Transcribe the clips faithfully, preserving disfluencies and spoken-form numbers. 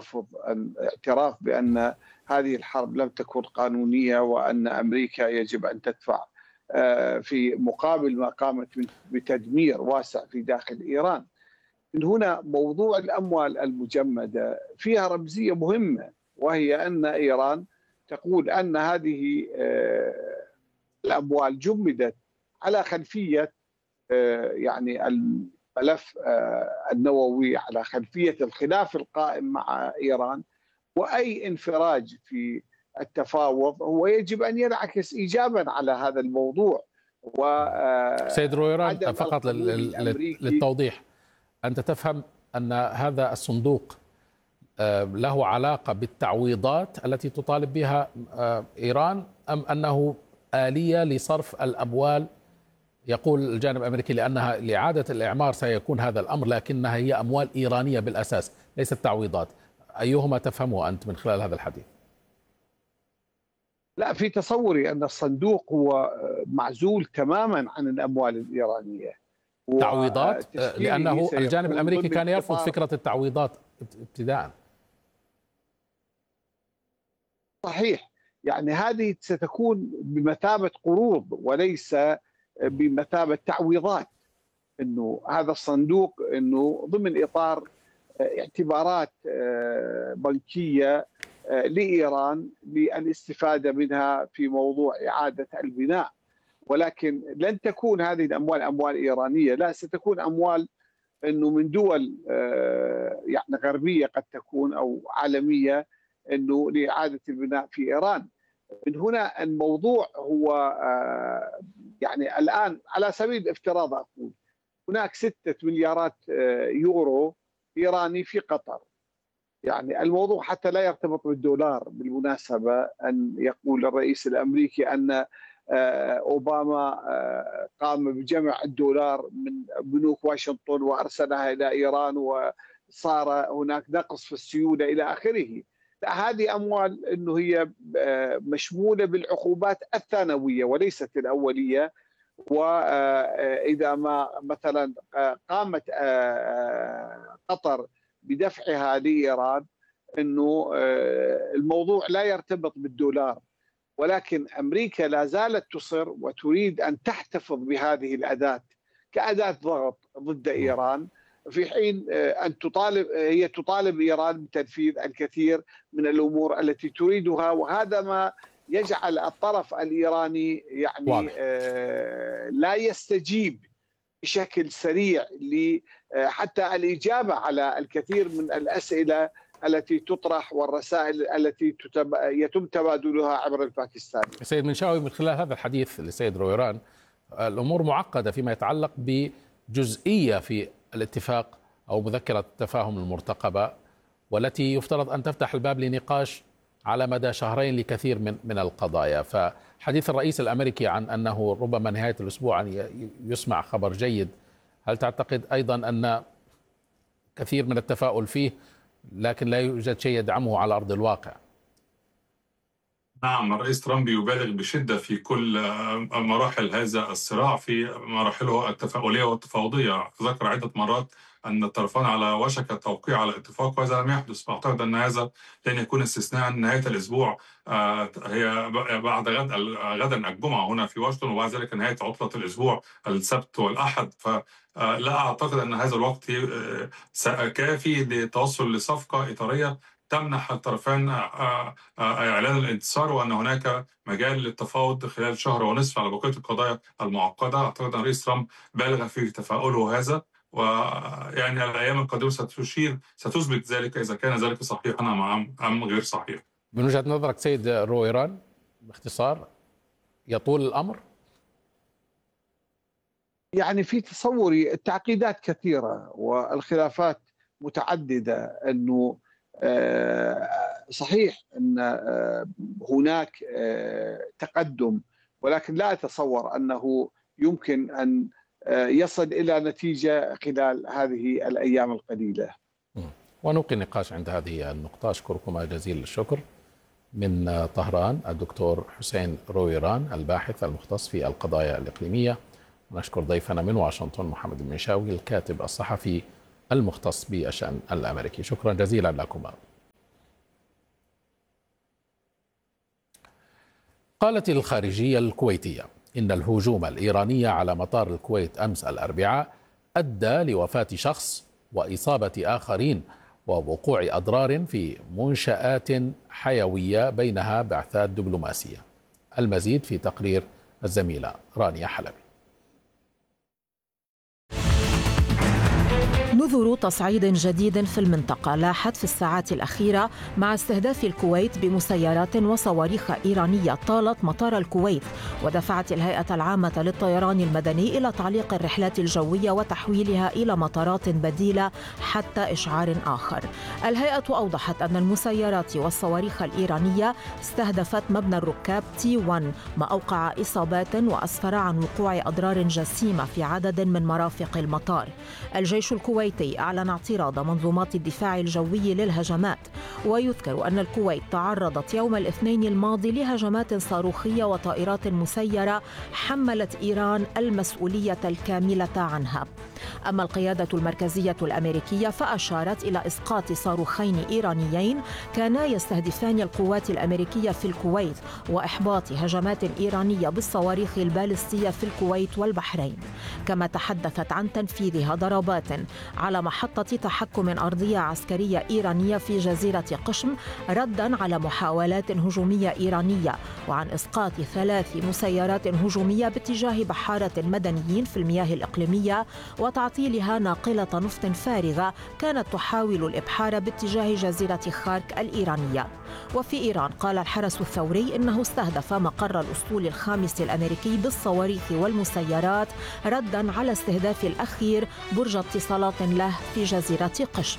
ترفض الاعتراف بأن هذه الحرب لم تكن قانونية وأن أمريكا يجب أن تدفع في مقابل ما قامت بتدمير واسع في داخل إيران. من هنا موضوع الأموال المجمدة فيها رمزية مهمة، وهي أن إيران تقول أن هذه الأموال جمدت على خلفية يعني الملف النووي، على خلفية الخلاف القائم مع إيران، وأي انفراج في التفاوض هو يجب أن ينعكس إيجابا على هذا الموضوع. و سيد رويران، فقط للتوضيح، أنت تفهم أن هذا الصندوق له علاقة بالتعويضات التي تطالب بها إيران، أم أنه آلية لصرف الأموال؟ يقول الجانب الأمريكي لأنها لإعادة الإعمار سيكون هذا الأمر، لكنها هي أموال إيرانية بالأساس ليست تعويضات. أيهما تفهمه أنت من خلال هذا الحديث؟ لا، في تصوري أن الصندوق هو معزول تماما عن الأموال الإيرانية. تعويضات، لأنه الجانب الأمريكي كان يرفض فكرة التعويضات ابتداء. صحيح، يعني هذه ستكون بمثابة قروض وليس بمثابة تعويضات. انه هذا الصندوق انه ضمن اطار اعتبارات بنكية لإيران للاستفادة منها في موضوع إعادة البناء، ولكن لن تكون هذه الأموال أموال إيرانية، لا، ستكون أموال انه من دول يعني غربية قد تكون او عالمية انه لإعادة البناء في إيران. من هنا الموضوع هو يعني الآن على سبيل الافتراض أقول هناك ستة مليارات يورو إيراني في قطر. يعني الموضوع حتى لا يرتبط بالدولار. بالمناسبة أن يقول الرئيس الأمريكي أن أوباما قام بجمع الدولار من بنوك واشنطن وأرسلها إلى إيران وصار هناك نقص في السيولة إلى آخره. لا، هذه أموال أنه هي مشمولة بالعقوبات الثانوية وليست الأولية. وإذا ما مثلا قامت قطر بدفعها لإيران أنه الموضوع لا يرتبط بالدولار، ولكن أمريكا لا زالت تصر وتريد أن تحتفظ بهذه الأداة كأداة ضغط ضد إيران، في حين أن تطالب هي تطالب إيران بتنفيذ الكثير من الأمور التي تريدها. وهذا ما يجعل الطرف الإيراني يعني آه لا يستجيب بشكل سريع حتى الإجابة على الكثير من الأسئلة التي تطرح والرسائل التي يتم تبادلها عبر الباكستاني. سيد منشاوي، من خلال هذا الحديث للسيد رويران، الأمور معقدة فيما يتعلق بجزئية في الاتفاق أو مذكرة التفاهم المرتقبة، والتي يفترض أن تفتح الباب لنقاش على مدى شهرين لكثير من من القضايا. فحديث الرئيس الأمريكي عن أنه ربما نهاية الأسبوع يسمع خبر جيد، هل تعتقد أيضا أن كثير من التفاؤل فيه لكن لا يوجد شيء يدعمه على أرض الواقع؟ نعم، الرئيس ترامب يبالغ بشدة في كل مراحل هذا الصراع، في مراحله التفاؤلية والتفاوضية. ذكر عدة مرات أن الطرفان على وشك التوقيع على اتفاق، وهذا لم يحدث. فأعتقد أن هذا لن يكون استثناء. نهاية الأسبوع هي بعد غد غدا الجمعة هنا في واشنطن، وبعد ذلك نهاية عطلة الأسبوع السبت والأحد. فلا أعتقد أن هذا الوقت كافي للتوصل لصفقة إطارية تمنح الطرفان إعلان الانتصار، وأن هناك مجال للتفاوض خلال شهر ونصف على بقية القضايا المعقدة. أعتقد أن الرئيس ترامب بالغ في تفاؤله هذا، ويعني الأيام القادمة ستشير ستثبت ذلك إذا كان ذلك صحيحا أم أم غير صحيح. من وجهة نظرك سيد رويران باختصار، يطول الأمر؟ يعني في تصوري التعقيدات كثيرة والخلافات متعددة. أنه صحيح أن هناك تقدم، ولكن لا أتصور أنه يمكن أن يصل إلى نتيجة خلال هذه الأيام القليلة. ونلقي النقاش عند هذه النقطة. أشكركم جزيل الشكر. من طهران الدكتور حسين رويران الباحث المختص في القضايا الإقليمية، ونشكر ضيفنا من واشنطن محمد المنشاوي الكاتب الصحفي المختص بالشأن الأمريكي. شكرا جزيلا لكم. قالت الخارجية الكويتية إن الهجوم الإيراني على مطار الكويت أمس الأربعاء أدى لوفاة شخص وإصابة آخرين ووقوع أضرار في منشآت حيوية بينها بعثات دبلوماسية. المزيد في تقرير الزميلة رانيا حلبي. نذر تصعيد جديد في المنطقة لاحت في الساعات الأخيرة مع استهداف الكويت بمسيرات وصواريخ إيرانية طالت مطار الكويت، ودفعت الهيئة العامة للطيران المدني إلى تعليق الرحلات الجوية وتحويلها إلى مطارات بديلة حتى إشعار آخر. الهيئة أوضحت أن المسيرات والصواريخ الإيرانية استهدفت مبنى الركاب تي واحد، ما أوقع إصابات وأسفر عن وقوع أضرار جسيمة في عدد من مرافق المطار. الجيش الكويتي أعلن اعتراض منظومات الدفاع الجوي للهجمات، ويذكر أن الكويت تعرضت يوم الاثنين الماضي لهجمات صاروخية وطائرات مسيرة حملت إيران المسؤولية الكاملة عنها. أما القيادة المركزية الأمريكية فأشارت إلى إسقاط صاروخين إيرانيين كانا يستهدفان القوات الأمريكية في الكويت وإحباط هجمات إيرانية بالصواريخ البالستية في الكويت والبحرين. كما تحدثت عن تنفيذها ضربات على محطة تحكم أرضية عسكرية إيرانية في جزيرة قشم ردا على محاولات هجومية إيرانية، وعن إسقاط ثلاث مسيرات هجومية باتجاه بحارة مدنيين في المياه الإقليمية وتعطيلها ناقلة نفط فارغة كانت تحاول الإبحار باتجاه جزيرة خارك الإيرانية. وفي إيران قال الحرس الثوري إنه استهدف مقر الأسطول الخامس الأمريكي بالصواريخ والمسيرات ردا على استهداف الأخير برج اتصالات له في جزيرة قشم.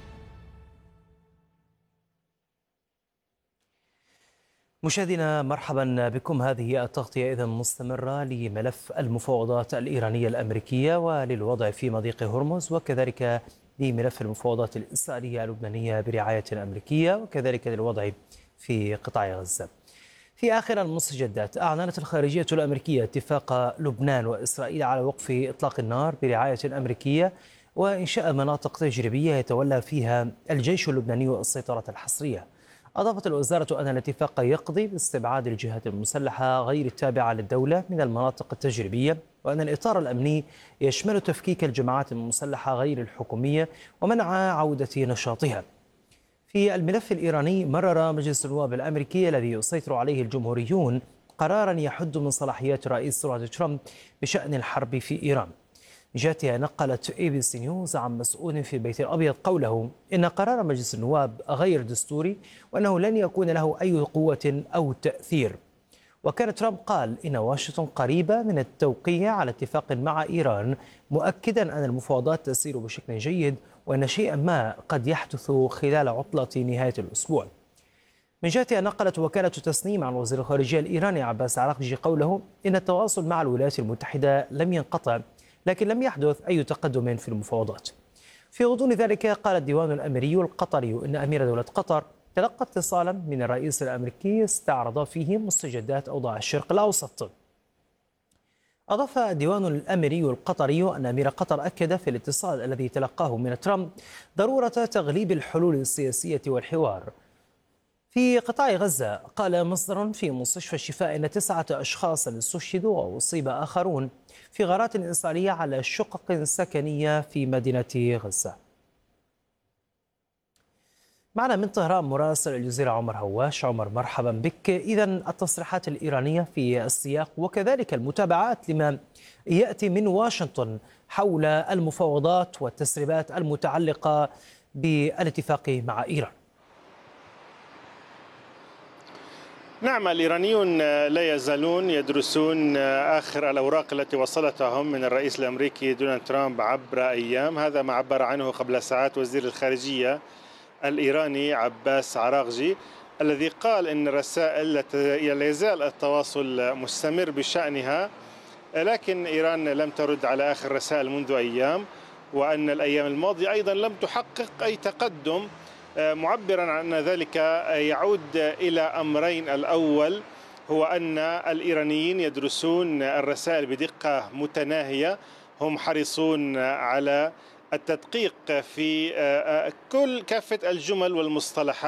مشاهدينا مرحبا بكم. هذه التغطية إذن مستمرة لملف المفاوضات الإيرانية الأمريكية وللوضع في مضيق هرمز، وكذلك لملف المفاوضات الإسرائيلية اللبنانية برعاية أمريكية، وكذلك للوضع في قطاع غزة. في آخر المستجدات أعلنت الخارجية الأمريكية اتفاق لبنان وإسرائيل على وقف إطلاق النار برعاية أمريكية وإنشاء مناطق تجريبية يتولى فيها الجيش اللبناني السيطرة الحصرية. أضافت الوزارة أن الاتفاق يقضي باستبعاد الجهات المسلحة غير التابعة للدولة من المناطق التجريبية، وأن الإطار الأمني يشمل تفكيك الجماعات المسلحة غير الحكومية ومنع عودة نشاطها. في الملف الإيراني مرر مجلس النواب الأمريكي الذي يسيطر عليه الجمهوريون قرارا يحد من صلاحيات الرئيس دونالد ترامب بشأن الحرب في إيران. جاتها نقلت اي بي سي نيوز عن مسؤول في البيت الأبيض قوله إن قرار مجلس النواب غير دستوري وأنه لن يكون له أي قوة أو تأثير. وكان ترامب قال إن واشنطن قريبة من التوقيع على اتفاق مع إيران، مؤكدا أن المفاوضات تسير بشكل جيد وأن شيئا ما قد يحدث خلال عطلة نهاية الأسبوع. من جهتها نقلت وكالة تسنيم عن وزير الخارجية الإيراني عباس عراقجي قوله إن التواصل مع الولايات المتحدة لم ينقطع، لكن لم يحدث أي تقدم في المفاوضات. في غضون ذلك قال الديوان الأميري القطري إن أمير دولة قطر تلقى اتصالا من الرئيس الأمريكي استعرض فيه مستجدات أوضاع الشرق الأوسط. أضاف الديوان الأميري القطري أن أمير قطر أكد في الاتصال الذي تلقاه من ترامب ضرورة تغليب الحلول السياسية والحوار. في قطاع غزة قال مصدر في مستشفى الشفاء أن تسعة أشخاص استشهدوا وأصيب آخرون في غارات إسرائيلية على شقق سكنية في مدينة غزة. معنا من طهران مراسل الجزيرة عمر هواش. عمر مرحبا بك. إذن التصريحات الإيرانية في السياق وكذلك المتابعات لما يأتي من واشنطن حول المفاوضات والتسريبات المتعلقة بالاتفاق مع إيران. نعم، الإيرانيون لا يزالون يدرسون آخر الأوراق التي وصلتهم من الرئيس الأمريكي دونالد ترامب عبر أيام. هذا ما عبر عنه قبل ساعات وزير الخارجية الإيراني عباس عراقجي، الذي قال إن الرسائل لا يزال التواصل مستمر بشأنها، لكن إيران لم ترد على آخر رسائل منذ أيام، وأن الأيام الماضية أيضا لم تحقق أي تقدم، معبرا عن ذلك يعود إلى أمرين. الأول هو أن الإيرانيين يدرسون الرسائل بدقة متناهية، هم حريصون على التدقيق في كل كافة الجمل والمصطلحات